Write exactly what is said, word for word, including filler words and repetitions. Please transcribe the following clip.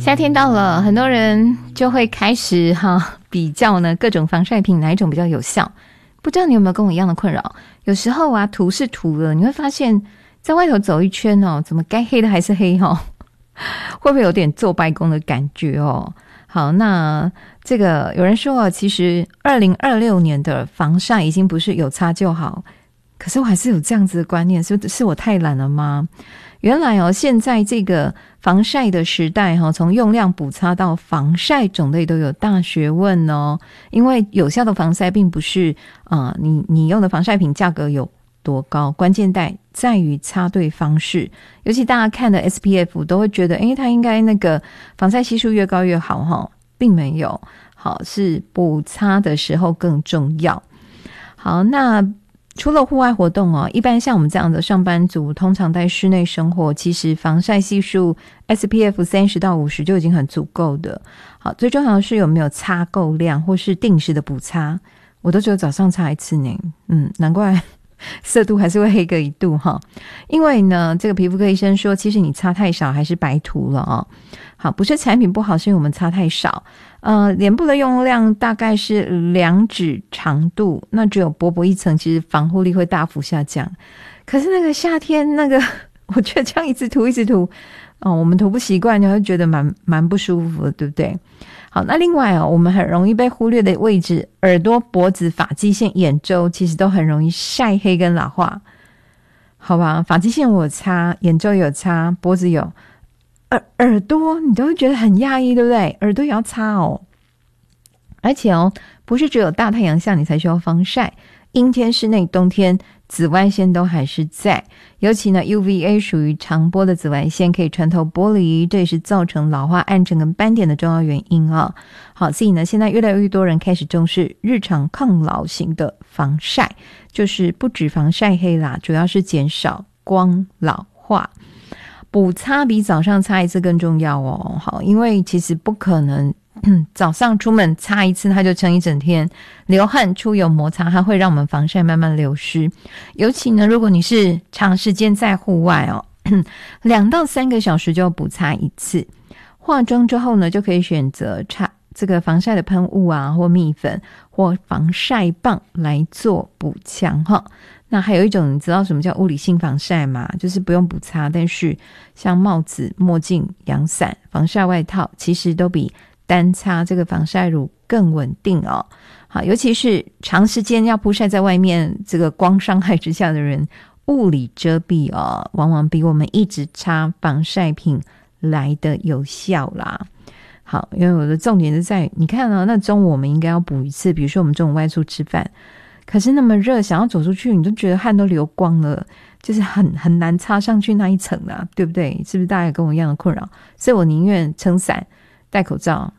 夏天到了，很多人就会开始哈比较呢各种防晒品哪一种比较有效。不知道你有没有跟我一样的困扰？有时候啊涂是涂了，你会发现在外头走一圈哦，怎么该黑的还是黑哦，会不会有点做白工的感觉哦？好，那这个有人说啊，其实二零二六年的防晒已经不是有擦就好，可是我还是有这样子的观念，是是我太懒了吗？原来哦，现在这个防晒的时代哈，从用量补擦到防晒种类都有大学问哦。因为有效的防晒并不是啊、呃，你你用的防晒品价格有多高，关键在在于擦对方式。尤其大家看的 S P F 都会觉得，诶，它应该那个防晒系数越高越好哈，并没有，好是补擦的时候更重要。好，那除了户外活动哦，一般像我们这样的上班族，通常在室内生活，其实防晒系数 S P F 三十到五十就已经很足够的。好，最重要的是有没有擦够量，或是定时的补擦。我都只有早上擦一次呢，嗯，难怪色度还是会黑个一度哈。因为呢，这个皮肤科医生说，其实你擦太少还是白涂了哦。好，不是产品不好，是因为我们擦太少。呃，脸部的用量大概是两指长度，那只有薄薄一层，其实防护力会大幅下降。可是那个夏天那个，我觉得这样一直涂一直涂，哦，我们涂不习惯，你会觉得蛮蛮不舒服的，对不对？好，那另外哦，我们很容易被忽略的位置，耳朵、脖子、发际线、眼周，其实都很容易晒黑跟老化。好吧，发际线我有擦，眼周有擦，脖子有。耳耳朵你都会觉得很讶异，对不对？耳朵也要擦哦。而且哦，不是只有大太阳下你才需要防晒，阴天、室内、冬天紫外线都还是在。尤其呢 U V A 属于长波的紫外线，可以穿透玻璃，这也是造成老化、暗沉跟斑点的重要原因啊、哦。好，所以呢，现在越来越多人开始重视日常抗老型的防晒，就是不止防晒黑啦，主要是减少光老化。补擦比早上擦一次更重要哦。好，因为其实不可能早上出门擦一次它就撑一整天，流汗出油摩擦它会让我们防晒慢慢流失。尤其呢，如果你是长时间在户外哦，两到三个小时就补擦一次。化妆之后呢，就可以选择擦这个防晒的喷雾啊，或蜜粉或防晒棒来做补强哈。那还有一种，你知道什么叫物理性防晒吗？就是不用补擦，但是像帽子、墨镜、阳伞、防晒外套，其实都比单擦这个防晒乳更稳定哦。好，尤其是长时间要曝晒在外面，这个光伤害之下的人，物理遮蔽哦，往往比我们一直擦防晒品来的有效啦。好，因为我的重点是在你看啊，那中午我们应该要补一次，比如说我们中午外出吃饭。可是那么热，想要走出去，你都觉得汗都流光了，就是很很难擦上去那一层啊，对不对？是不是大家也跟我一样的困扰？所以我宁愿撑伞、戴口罩，